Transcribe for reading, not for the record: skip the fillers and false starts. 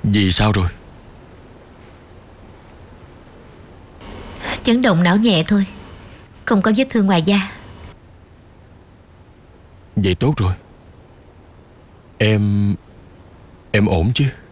Vì sao rồi? Chấn động não nhẹ thôi, không có vết thương ngoài da. Vậy tốt rồi. Em ổn chứ?